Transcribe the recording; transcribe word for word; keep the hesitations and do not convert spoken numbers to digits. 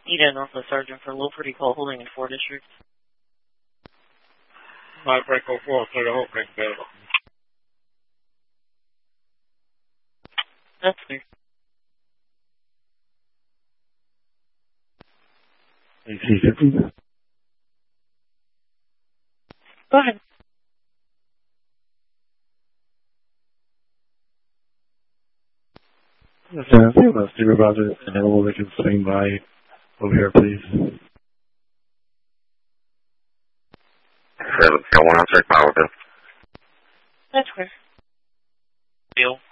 Eden, also Sergeant for low pretty call holding in four districts. My Breako four, so the whole thing there. That's clear. A C fifty. Go ahead. Yes, sir. I have a supervisor available that can swing by over here, please. Go on outside power bill. That's clear. Deal.